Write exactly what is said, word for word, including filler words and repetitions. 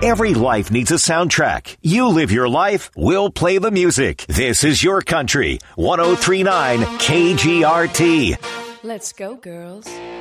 Every life needs a soundtrack. You live your life, we'll play the music. This is your country. ten thirty-nine K G R T. Let's go, girls.